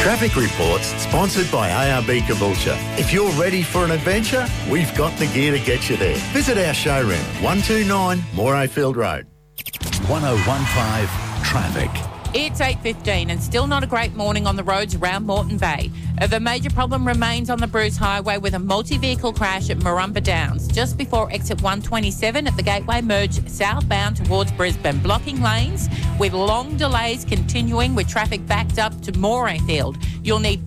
Traffic Reports, sponsored by ARB Caboolture. If you're ready for an adventure, we've got the gear to get you there. Visit our showroom, 129 Morayfield Road. 1015 Traffic. It's 8:15 and still not a great morning on the roads around Moreton Bay. The major problem remains on the Bruce Highway with a multi-vehicle crash at Murrumba Downs just before exit 127 at the Gateway merge southbound towards Brisbane, blocking lanes with long delays continuing with traffic backed up to Morayfield. You'll need